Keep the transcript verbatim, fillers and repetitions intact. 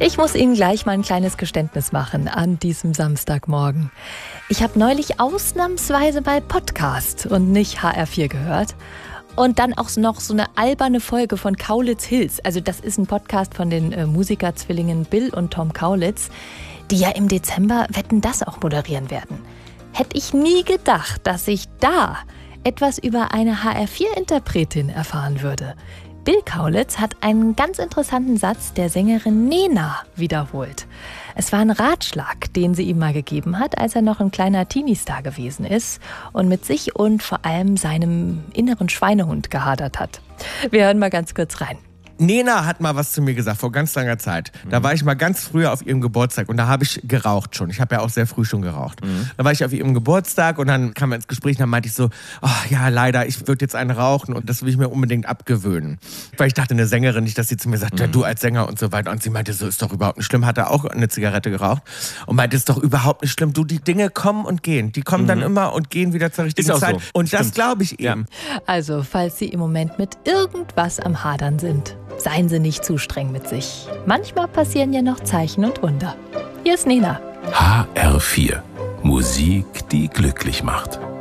Ich muss Ihnen gleich mal ein kleines Geständnis machen an diesem Samstagmorgen. Ich habe neulich ausnahmsweise mal Podcast und nicht H R vier gehört. Und dann auch noch so eine alberne Folge von Kaulitz Hills. Also das ist ein Podcast von den äh, Musikerzwillingen Bill und Tom Kaulitz, die ja im Dezember Wetten, dass auch moderieren werden. Hätte ich nie gedacht, dass ich da etwas über eine H R vier Interpretin erfahren würde. Bill Kaulitz hat einen ganz interessanten Satz der Sängerin Nena wiederholt. Es war ein Ratschlag, den sie ihm mal gegeben hat, als er noch ein kleiner Teenie-Star gewesen ist und mit sich und vor allem seinem inneren Schweinehund gehadert hat. Wir hören mal ganz kurz rein. Nena hat mal was zu mir gesagt, vor ganz langer Zeit. Da war ich mal ganz früher auf ihrem Geburtstag und da habe ich geraucht schon. Ich habe ja auch sehr früh schon geraucht. Mhm. Da war ich auf ihrem Geburtstag und dann kam wir ins Gespräch und dann meinte ich so, oh, ja leider, ich würde jetzt einen rauchen und das will ich mir unbedingt abgewöhnen. Weil ich dachte, eine Sängerin, nicht, dass sie zu mir sagt, mhm. ja, du als Sänger und so weiter. Und sie meinte, so ist doch überhaupt nicht schlimm, hat er auch eine Zigarette geraucht und meinte, ist doch überhaupt nicht schlimm. Du, die Dinge kommen und gehen. Die kommen mhm. dann immer und gehen wieder zur richtigen Zeit. So. Und Stimmt. das glaube ich eben. Ja. Also, falls Sie im Moment mit irgendwas am Hadern sind, seien Sie nicht zu streng mit sich. Manchmal passieren ja noch Zeichen und Wunder. Hier ist Nena. H R vier. Musik, die glücklich macht.